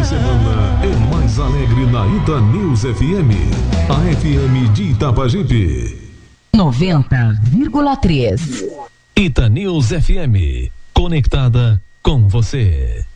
semana é mais alegre na Ita News FM, a FM de Itapajipe. 90,3. Ita News FM, conectada com você.